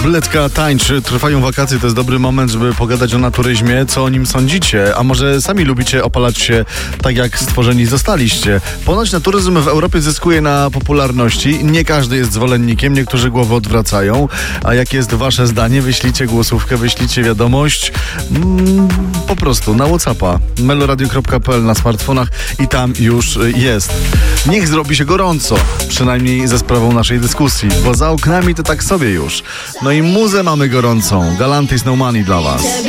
Tabletka tańcz. Trwają wakacje, to jest dobry moment, żeby pogadać o naturyzmie. Co o nim sądzicie? A może sami lubicie opalać się tak, jak stworzeni zostaliście? Ponoć naturyzm w Europie zyskuje na popularności. Nie każdy jest zwolennikiem, niektórzy głowy odwracają. A jakie jest wasze zdanie? Wyślijcie głosówkę, wyślijcie wiadomość. Po prostu na WhatsAppa. meloradio.pl na smartfonach i tam już jest. Niech zrobi się gorąco. Przynajmniej ze sprawą naszej dyskusji, bo za oknami to tak sobie już. No i muzę mamy gorącą. Galantis No Money dla was.